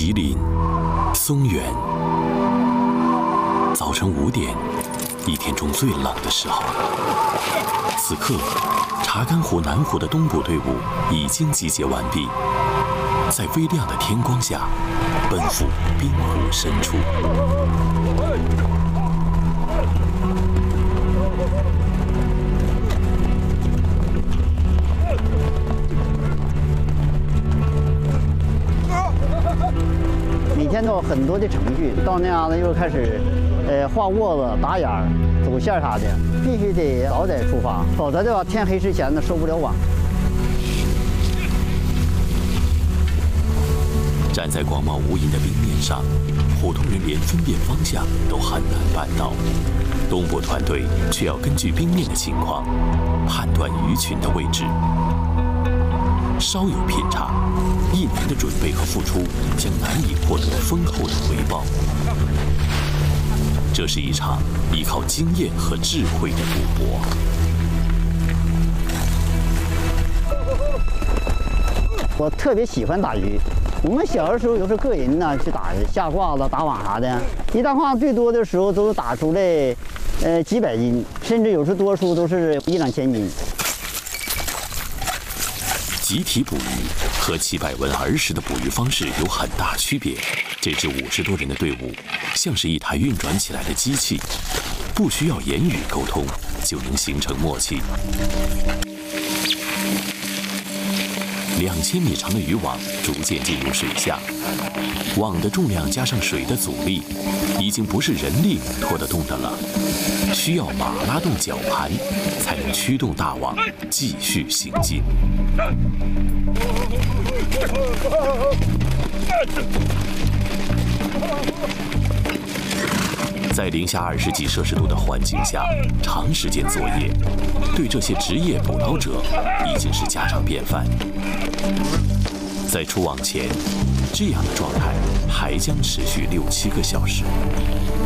吉林、松原，早晨5点，一天中最冷的时候。此刻，查干湖南湖的东部队伍已经集结完毕，在微亮的天光下，奔赴滨湖深处。 每天都有很多的程序，到那样子又开始，画窝子、打眼儿、走线啥的，必须得早点出发，否则的话天黑之前呢收不了网。 站在广袤无垠的冰面上，普通人连分辨方向都很难办到，东部团队却要根据冰面的情况判断鱼群的位置。稍有偏差，一年的准备和付出将难以获得丰厚的回报。这是一场依靠经验和智慧的赌博。 我特别喜欢打鱼。我们小的时候有时候个人呢去打下挂子、打网啥的，一大胯最多的时候都打出来，几百斤，甚至有时多数都是1、2千斤。 集体捕鱼和齐百文儿时的捕鱼方式有很大区别。这支50多人的队伍像是一台运转起来的机器，不需要言语沟通就能形成默契。2000米长的渔网逐渐进入水下，网的重量加上水的阻力，已经不是人力拖得动的了，需要马拉动绞盘才能驱动大网继续行进。在零下20几摄氏度的环境下，长时间作业，对这些职业捕捞者已经是家常便饭。在出网前，这样的状态还将持续6、7个小时。